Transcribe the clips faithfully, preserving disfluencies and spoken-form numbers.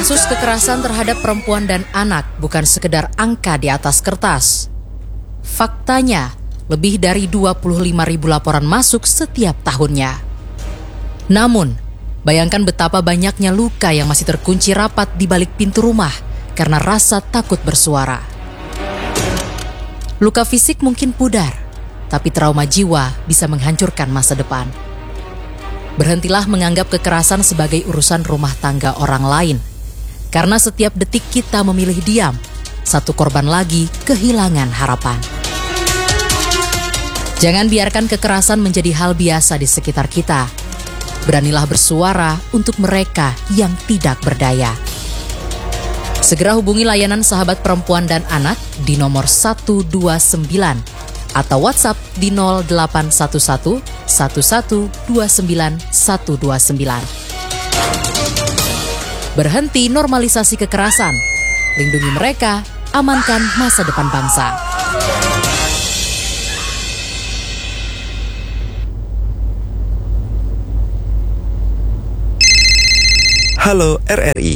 Kasus kekerasan terhadap perempuan dan anak bukan sekedar angka di atas kertas. Faktanya, lebih dari dua puluh lima ribu laporan masuk setiap tahunnya. Namun, bayangkan betapa banyaknya luka yang masih terkunci rapat di balik pintu rumah karena rasa takut bersuara. Luka fisik mungkin pudar, tapi trauma jiwa bisa menghancurkan masa depan. Berhentilah menganggap kekerasan sebagai urusan rumah tangga orang lain. Karena setiap detik kita memilih diam, satu korban lagi kehilangan harapan. Jangan biarkan kekerasan menjadi hal biasa di sekitar kita. Beranilah bersuara untuk mereka yang tidak berdaya. Segera hubungi layanan Sahabat Perempuan dan Anak di nomor satu dua sembilan atau WhatsApp di nol delapan satu satu satu satu dua sembilan satu dua sembilan. Berhenti normalisasi kekerasan. Lindungi mereka, amankan masa depan bangsa. Halo R R I.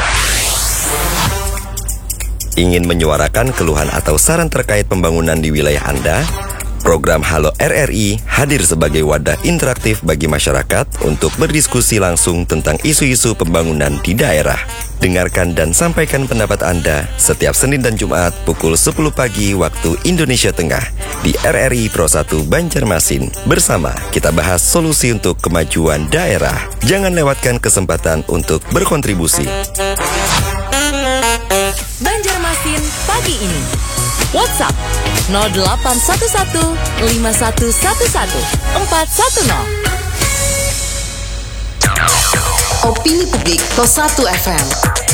Ingin menyuarakan keluhan atau saran terkait pembangunan di wilayah Anda? Program Halo R R I hadir sebagai wadah interaktif bagi masyarakat untuk berdiskusi langsung tentang isu-isu pembangunan di daerah. Dengarkan dan sampaikan pendapat Anda setiap Senin dan Jumat pukul sepuluh pagi waktu Indonesia Tengah di R R I Pro satu Banjarmasin. Bersama kita bahas solusi untuk kemajuan daerah. Jangan lewatkan kesempatan untuk berkontribusi. Banjarmasin pagi ini. WhatsApp nol delapan satu satu lima satu satu satu empat satu nol. Opini Publik Pro satu F M.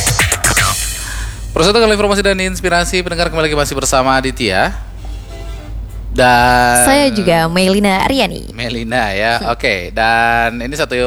Pro satu kali informasi dan inspirasi. Pendengar kembali masih bersama Aditya dan saya juga Melina Aryani. Melina ya, oke. Okay. Dan ini satu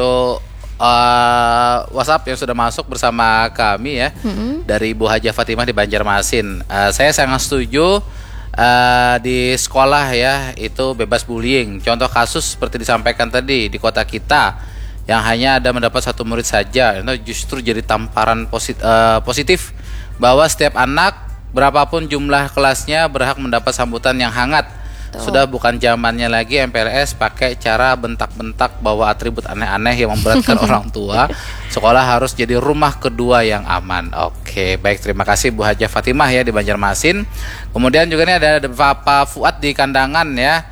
uh, WhatsApp yang sudah masuk bersama kami ya, mm-hmm. dari Ibu Haja Fatimah di Banjarmasin. Uh, saya sangat setuju. Uh, di sekolah ya itu bebas bullying. Contoh kasus seperti disampaikan tadi di kota kita yang hanya ada mendapat satu murid saja, itu justru jadi tamparan posit, uh, positif bahwa setiap anak berapapun jumlah kelasnya berhak mendapat sambutan yang hangat. Tuh. Sudah bukan zamannya lagi M P L S pakai cara bentak-bentak bawa atribut aneh-aneh yang memberatkan orang tua. Sekolah harus jadi rumah kedua yang aman. Oke, baik, terima kasih Bu Haja Fatimah ya di Banjarmasin. Kemudian juga ini ada Bapak Fuad di Kandangan ya.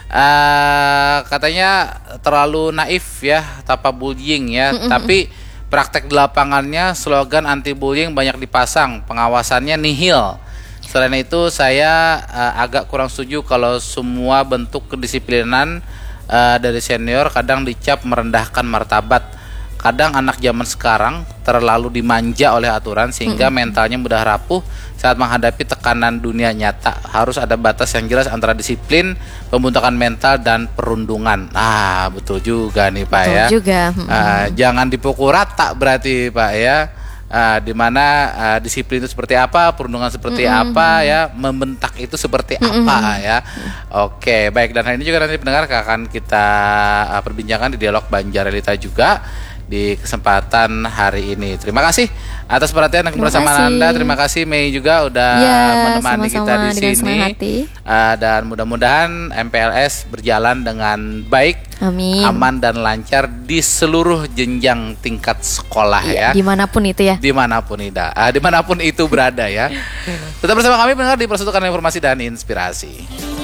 Uh, katanya terlalu naif ya, tapa bullying ya. Mm-mm. Tapi praktek di lapangannya slogan anti bullying banyak dipasang, pengawasannya nihil. Selain itu saya uh, agak kurang setuju kalau semua bentuk kedisiplinan uh, dari senior kadang dicap merendahkan martabat. Kadang anak zaman sekarang terlalu dimanja oleh aturan sehingga mm-hmm. mentalnya mudah rapuh saat menghadapi tekanan dunia nyata. Harus ada batas yang jelas antara disiplin, pembentukan mental dan perundungan. Ah, betul juga nih Pak betul ya. juga. Uh, jangan dipukul rata berarti Pak ya. Uh, di mana uh, disiplin itu seperti apa, perundungan seperti mm-hmm. apa ya, membentak itu seperti mm-hmm. apa ya. Oke, baik, dan hari ini juga nanti pendengar akan kita uh, perbincangkan di dialog Banjarelita juga di kesempatan hari ini. Terima kasih atas perhatian dan kebersamaan Anda. Terima kasih Mei juga udah ya, menemani kita di sini. Uh, dan mudah-mudahan M P L S berjalan dengan baik, amin, aman dan lancar di seluruh jenjang tingkat sekolah ya. ya. Dimanapun itu ya. Dimanapun itu, uh, dimanapun itu berada ya. Tetap bersama kami pendengar di Persatukan Informasi dan Inspirasi.